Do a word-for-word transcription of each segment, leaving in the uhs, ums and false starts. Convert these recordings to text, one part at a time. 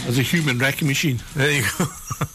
as a human wrecking machine. There you go.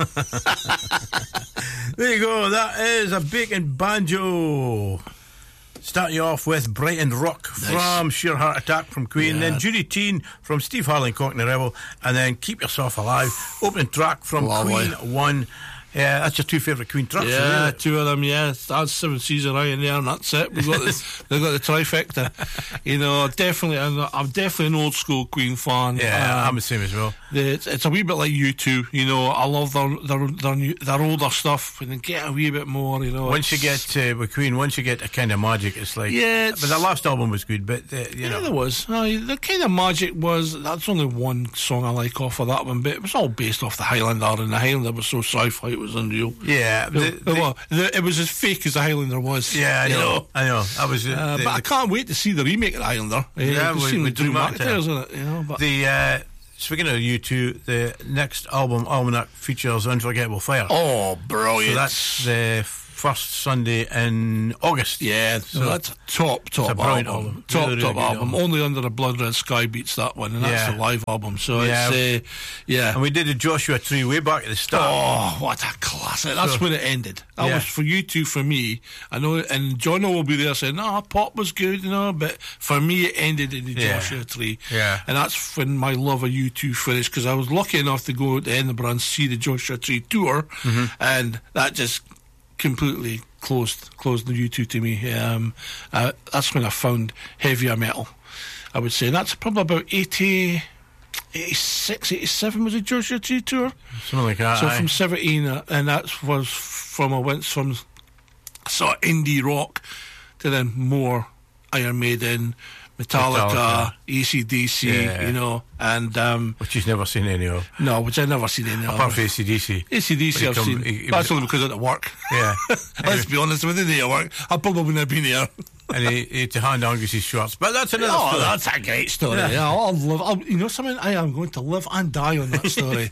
There you go. That is a bacon banjo. Start you off with Brighton Rock nice. From Sheer Heart Attack from Queen, yeah. Then Judy Teen from Steve Harley and Cockney Rebel, and then Keep Yourself Alive, opening track from Lovely. Queen One. Yeah, that's your two favourite Queen tracks. Yeah, two of them. Yeah, that's Seven Seas of Ryan there, and that's it. We've got the, they've got the trifecta. You know, definitely. I'm, I'm definitely an old school Queen fan. Yeah, um, I'm the same as well. The, it's, it's a wee bit like U two. You know, I love their their their, new, their older stuff, and then get a wee bit more. You know, once you get uh, with Queen, once you get a Kind of Magic, it's like yeah. It's, but the last album was good, but uh, you yeah, know, there was uh, the Kind of Magic was. That's only one song I like off of that one, but it was all based off the Highlander, and the Highlander was so sci-fi, it was unreal. Yeah. Yeah, the, the, the, the, it was as fake as the Highlander was. Yeah, I know, know. I know. I was, uh, uh, the, but I can't wait to see the remake of the Highlander. Uh, yeah, we, we Drew McIntyre's in it. You know, but the uh, speaking of U two, the next album, Almanac, features Unforgettable Fire. Oh, brilliant! So that's the first Sunday in August. Yeah, so no, that's a top, top a album. album. Top, really, top really album. album. Only Under the Blood Red Sky beats that one, and that's yeah. the live album. So yeah. it's, uh, yeah. And we did the Joshua Tree way back at the start. Oh, what a classic. That's so, when it ended. That yeah. was for you two, for me. I know, and Jono will be there saying, no, Pop was good, you know, but for me, it ended in the yeah. Joshua Tree. Yeah. And that's when my love of U two finished, because I was lucky enough to go to Edinburgh and see the Joshua Tree tour, mm-hmm. and that just completely closed closed the U two to me. Um, uh, that's when I found heavier metal, I would say. And that's probably about eighty, eighty-six, eighty-seven was the Joshua Tree tour. Something like that. So aye. from seventeen, uh, and that was from, I went from sort of indie rock to then more Iron Maiden, Metallica, Metallica. A C D C, yeah. you know, and um, which you've never seen any of. No, which I've never seen any of. Apart from A C D C. A C D C I've come, seen. He, he That's only because I'm at work. Yeah. Let's be honest, with the at work, I probably wouldn't have been here. And he, he had to hand Angus's shorts, but that's another oh, story. That's a great story. Yeah, yeah I'll live. I'll, you know something? I am going to live and die on that story.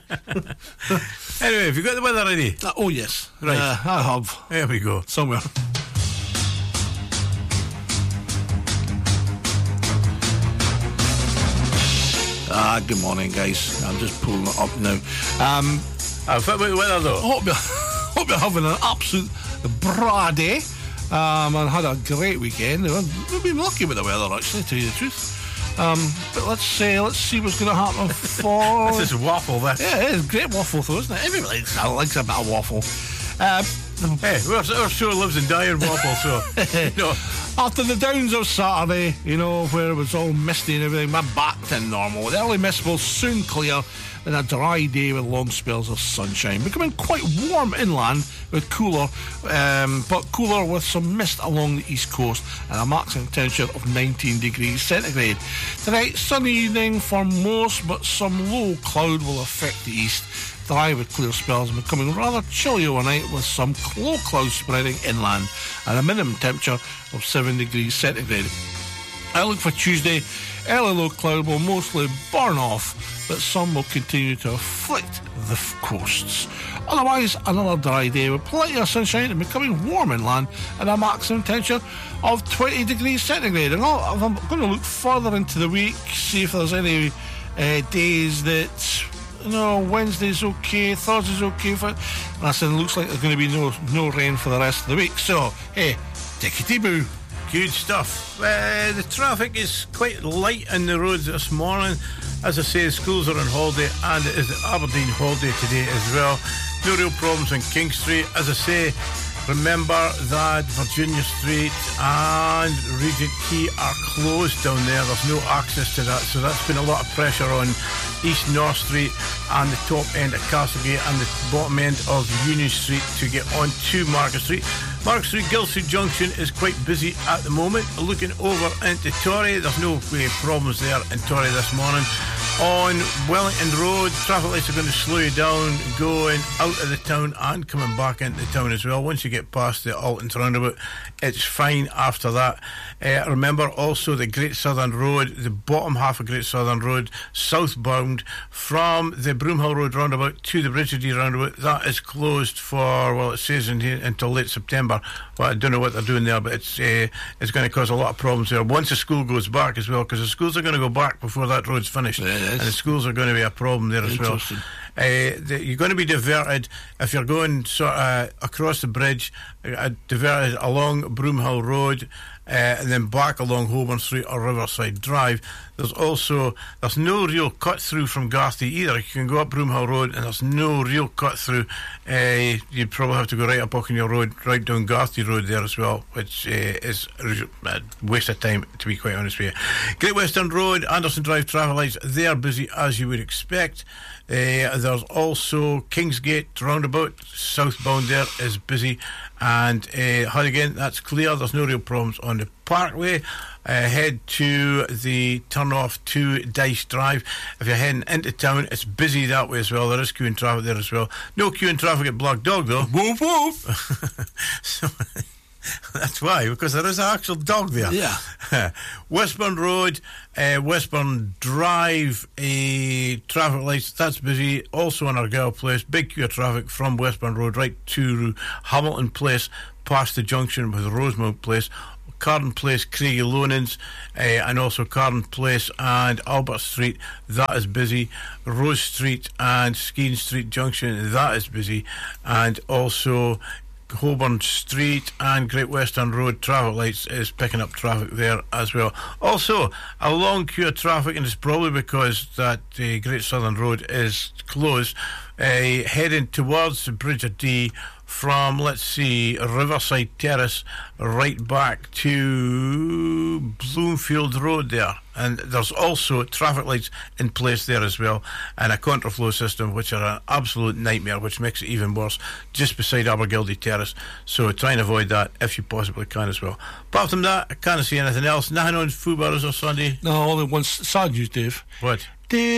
Anyway, have you got the weather ready? Uh, oh yes, right. Uh, I have. There we go. Somewhere. Ah, good morning, guys. I'm just pulling it up now. Um, I've got the weather though. Hope you're, hope you're having an absolute bra day. Um, and had a great weekend. We've been lucky with the weather, actually, to tell you the truth. Um, but let's say, let's see what's going to happen for. This is waffle, this. Yeah, it is great waffle, though, isn't it? Everybody likes, likes a bit of waffle. Um, hey, our, our show lives and dies in waffle, so. You know. After the downs of Saturday, you know, where it was all misty and everything, we're back to normal. The early mist will soon clear, and a dry day with long spells of sunshine, becoming quite warm inland with cooler, um, but cooler with some mist along the east coast, and a maximum temperature of nineteen degrees centigrade. Tonight, sunny evening for most, but some low cloud will affect the east. Dry with clear spells and becoming rather chilly overnight with some low clouds spreading inland, and a minimum temperature of seven degrees centigrade. Outlook for Tuesday, early low cloud will mostly burn off, but some will continue to afflict the f- coasts. Otherwise, another dry day with plenty of sunshine and becoming warm inland, and a maximum temperature of twenty degrees centigrade. And I'll, I'm going to look further into the week, see if there's any uh, days that, you know, Wednesday's okay, Thursday's okay. For, and I said, it looks like there's going to be no no rain for the rest of the week. So, hey, tickety-boo. Good stuff. Uh, the traffic is quite light in the roads this morning. As I say, schools are on holiday, and it is the Aberdeen holiday today as well. No real problems on King Street. As I say, remember that Virginia Street and Regent Quay are closed down there. There's no access to that, so that's been a lot of pressure on East North Street and the top end of Castlegate and the bottom end of Union Street to get on to Market Street. Market Street, Gill Street Junction is quite busy at the moment. Looking over into Torrey, there's no uh, problems there in Torrey this morning. On Wellington Road, traffic lights are going to slow you down going out of the town and coming back into the town as well. Once you get past the Altons roundabout, it's fine after that. Uh, remember also the Great Southern Road, the bottom half of Great Southern Road, southbound from the Broomhill Road roundabout to the Bridgedy roundabout, that is closed for, well, it says in here until late September. Well, I don't know what they're doing there, but it's uh, it's going to cause a lot of problems there once the school goes back as well, because the schools are going to go back before that road's finished. Yeah. and the schools are going to be a problem there as well. Uh, the, you're going to be diverted if you're going sort of across the bridge, uh, diverted along Broomhill Road, uh, and then back along Holborn Street or Riverside Drive. There's also there's no real cut through from Garthy either. You can go up Broomhill Road, and there's no real cut through. Uh, you'd probably have to go right up Buckingham Road, right down Garthy Road there as well, which uh, is a waste of time, to be quite honest with you. Great Western Road, Anderson Drive traffic lights, they are busy as you would expect. Uh, there's also Kingsgate roundabout, southbound there is busy, and uh, Hurricane, that's clear. There's no real problems on the Parkway. Uh, head to the turn off to Dice Drive. If you're heading into town, it's busy that way as well. There is queuing traffic there as well. No queuing traffic at Black Dog though. Woof woof. So that's why, because there is an actual dog there. Yeah. Westbourne Road, uh, Westbourne Drive, uh, traffic lights, that's busy. Also on Argyle Place, big queue of traffic from Westbourne Road right to Hamilton Place, past the junction with Rosemount Place. Carden Place, Craigie Lonans, uh, and also Carden Place and Albert Street, that is busy. Rose Street and Skene Street Junction, that is busy. And also Holborn Street and Great Western Road traffic lights is picking up traffic there as well. Also, a long queue of traffic, and it's probably because that uh, Great Southern Road is closed, uh, heading towards the Bridge of Dee from, let's see, Riverside Terrace right back to Bloomfield Road there. And there's also traffic lights in place there as well, and a contraflow system, which are an absolute nightmare, which makes it even worse, just beside Abergildy Terrace. So try and avoid that if you possibly can as well. Apart from that, I can't see anything else. Nothing on Footballers or Sunday? No, only one sad news, Dave. What?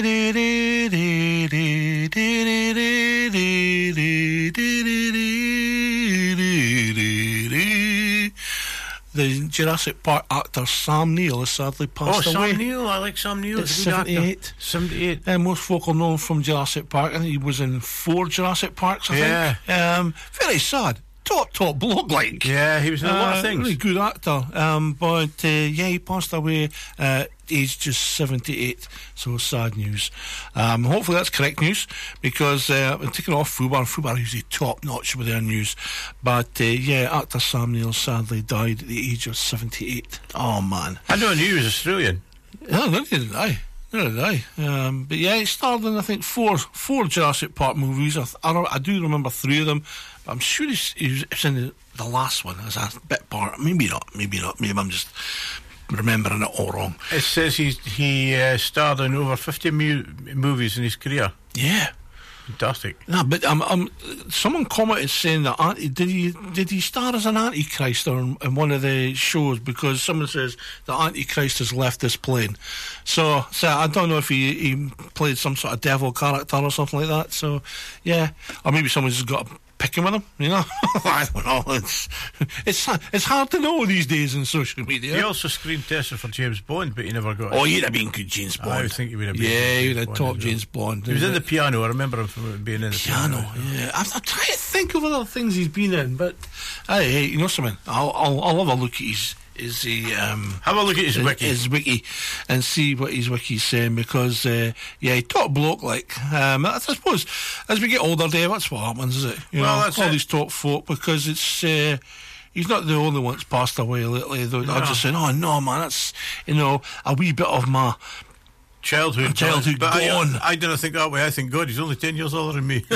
The Jurassic Park actor Sam Neill has sadly passed oh, away. Sam Neill, I like Sam Neill. It's seventy-eight. seventy-eight. Uh, most folk will know him from Jurassic Park. I think he was in four Jurassic Parks, I yeah. think. Um, very sad. Top, top bloke, like. Yeah, he was in a uh, lot of things. Really good actor. Um, but, uh, yeah, he passed away uh, aged just seventy-eight. So, sad news. Um, hopefully that's correct news, because uh, I'm taking off Fubar. Fubar is usually top-notch with their news. But, uh, yeah, actor Sam Neill sadly died at the age of seventy-eight. Oh, man. I never knew he was Australian. No, no, didn't I? No, did I? Um, but, yeah, he starred in, I think, four four Jurassic Park movies. I, I, I do remember three of them. I'm sure he's, he's in the, the last one as a bit part. Maybe not, maybe not. Maybe I'm just remembering it all wrong. It says he's, he uh, starred in over fifty mu- movies in his career. Yeah. Fantastic. No, but um, um, someone commented saying that anti, did he did he star as an Antichrist or in, in one of the shows, because someone says the Antichrist has left this plane. So, so I don't know if he, he played some sort of devil character or something like that. So, yeah. Or maybe someone's just got a picking with him, you know. I don't know. It's it's it's hard to know these days in social media. He also screen tested for James Bond, but he never got it. Oh, he'd have been good James Bond. I think he would have been. Yeah, he'd have Bond top well. James Bond. He was in the piano. I remember him from being in the piano. piano. Yeah, I'm, I'm trying to think of other things he's been in, but hey, hey you know something? I'll I'll, I'll have a look at his. Is he um, have a look at his, his wiki his wiki and see what his wiki's saying, because uh, yeah, top bloke, like um, I suppose as we get older, Dave, that's what happens, is it? You well, know, that's all it. These top folk, because it's uh, he's not the only one that's passed away lately. Though. No. I'm just saying, oh no, man, that's, you know, a wee bit of my childhood, childhood but gone. I, I don't think that way. I think, God, he's only ten years older than me.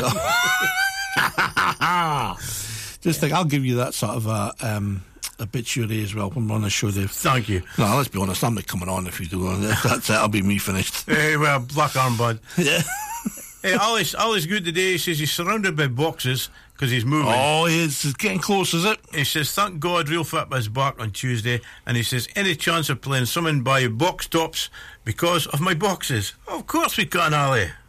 Just think, I'll give you that sort of a. Um, obituary as well when we're on the show, Dave. Thank you. No, let's be honest, I'm not coming on if you do. That's it, I'll be me finished. Hey, well, black armband. Yeah. Hey, Ali's, Ali's good today. He says he's surrounded by boxes because he's moving. Oh, he is. It's getting close, is it? He says, thank God Real Fitbit is back on Tuesday, and he says, any chance of playing someone by box tops because of my boxes? Of course we can, Ali.